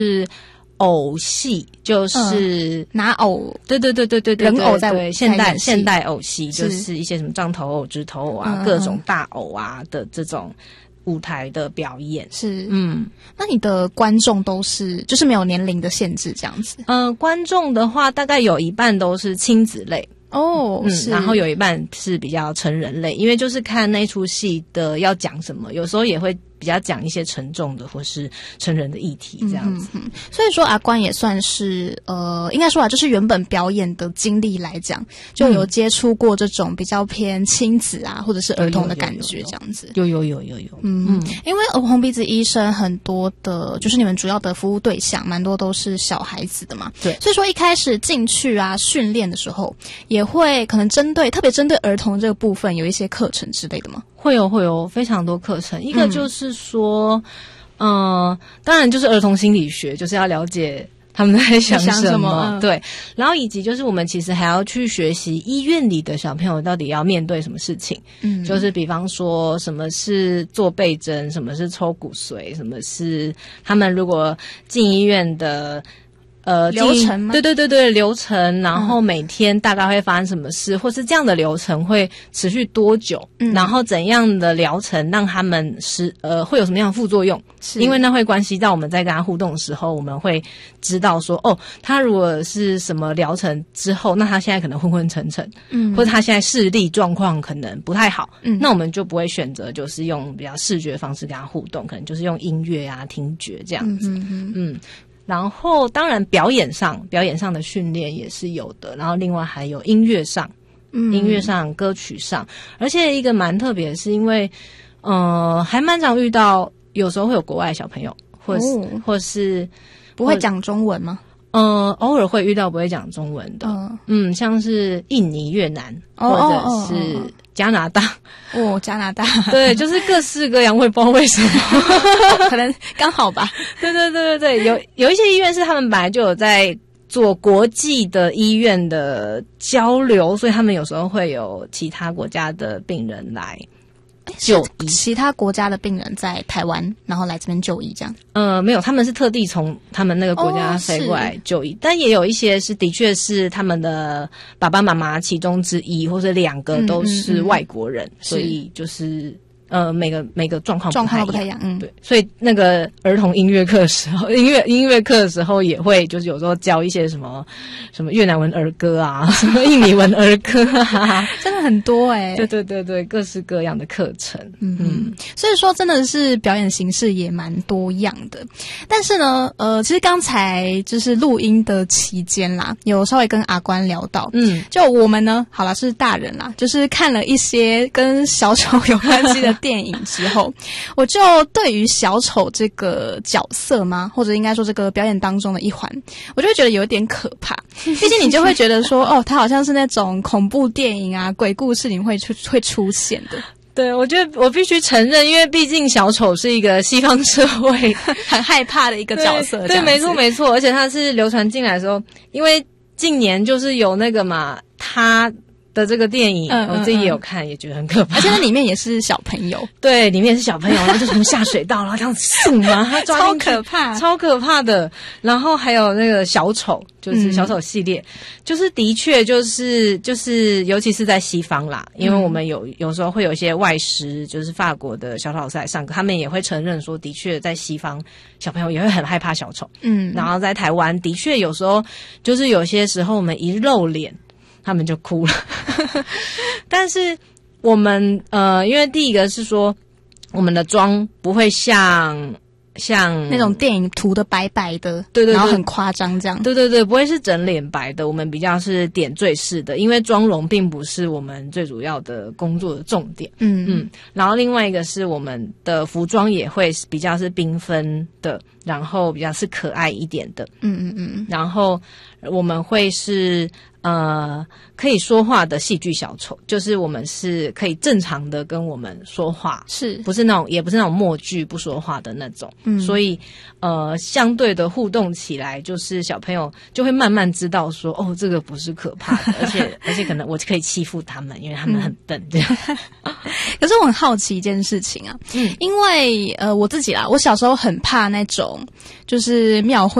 偶戏，就是拿偶， 对， 人偶在现代偶戏，就是一些什么杖头偶、直头偶啊，各种大偶啊的这种舞台的表演。 是，那你的观众都是就是没有年龄的限制这样子？ 观众的话大概有一半都是亲子类。然后有一半是比较成人类，因为就是看那出戏的要讲什么，有时候也会比较讲一些沉重的或是成人的议题这样子。 所以说阿关也算是应该说就是原本表演的经历来讲，就有接触过这种比较偏亲子啊或者是儿童的感觉这样子。 有。 因为红鼻子医生很多的就是你们主要的服务对象蛮多都是小孩子的嘛。 对， 所以说一开始进去啊训练的时候也会可能特别针对儿童这个部分有一些课程之类的吗？ 会有非常多课程。一个就是说当然就是儿童心理学，就是要了解他们在想什么，对，然后以及就是我们其实还要去学习医院里的小朋友到底要面对什么事情。就是比方说什么是做背针，什么是抽骨髓，什么是他们如果进医院的流程吗？ 对，流程，然后每天大概会发生什么事，或是这样的流程会持续多久，然后怎样的疗程让他们会有什么样的副作用，因为那会关系到我们在跟他互动的时候，我们会知道说他如果是什么疗程之后，那他现在可能昏昏沉沉，或者他现在视力状况可能不太好，那我们就不会选择就是用比较视觉的方式跟他互动，可能就是用音乐啊听觉这样子。然后当然表演上的训练也是有的，然后另外还有音乐上歌曲上，而且一个蛮特别的是因为还蛮常遇到有时候会有国外小朋友或是不会讲中文吗？ 偶尔会遇到不会讲中文的，像是印尼、越南或者是加拿大。 加拿大， 对，就是各式各样，我也不知道为什么， 可能刚好吧。 对，有一些医院是他们本来就有在做国际的医院的交流，所以他们有时候会有其他国家的病人来就医， 其他国家的病人在台湾，然后来这边就医这样？ 没有，他们是特地从他们那个国家飞过来就医，但也有一些是的确是他们的爸爸妈妈其中之一，或者两个都是外国人，所以就是每个状况不太一样，对，所以那个儿童音乐课的时候，音乐课的时候也会就是有时候教一些什么越南文儿歌啊，什么印尼文儿歌啊， 真的很多对，各式各样的课程。 所以说真的是表演形式也蛮多样的。但是呢，其实刚才就是录音的期间啦，有稍微跟阿关聊到，就我们呢，好啦，是大人啦，就是看了一些跟小丑有关系的电影之后，我就对于小丑这个角色吗，或者应该说这个表演当中的一环，我就会觉得有点可怕。毕竟你就会觉得说，他好像是那种恐怖电影啊、鬼故事里会出现的。 对，我觉得我必须承认，因为毕竟小丑是一个西方社会很害怕的一个角色。 对，没错，而且他是流传进来的时候，因为近年就是有那个嘛，他的这个电影，我自己也有看，也觉得很可怕。 而且那里面也是小朋友， 对，里面也是小朋友，然后就从下水道，然后这样送嘛，他抓进去，超可怕的。然后还有那个小丑，就是小丑系列，就是的确就是尤其是在西方啦，因为我们有时候会有一些外师，就是法国的小丑老师来上课，他们也会承认说，的确在西方小朋友也会很害怕小丑。然后在台湾的确有时候就是有些时候我们一露脸，他们就哭了。但是我们因为第一个是说我们的妆不会像那种电影涂的白白的， 对， 然后很夸张这样。 对，不会是整脸白的，我们比较是点缀式的，因为妆容并不是我们最主要的工作的重点。然后另外一个是我们的服装也会比较是缤纷的，然后比较是可爱一点的。然后我们会是可以说话的戏剧小丑，就是我们是可以正常的跟我们说话， 是不是那种，也不是那种默剧不说话的那种。所以相对的互动起来，就是小朋友就会慢慢知道说，哦，这个不是可怕的，而且可能我可以欺负他们，因为他们很笨这样。 可是我很好奇一件事情啊，因为我自己啦，我小时候很怕那种就是庙会